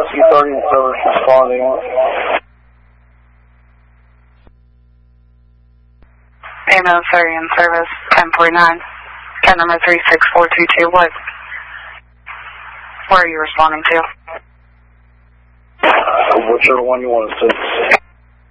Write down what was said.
Husky 30 in service responding. Ambulance 30 in service, 1049. Cat number 36422, what? Where are you responding to? Whichever one you want to see.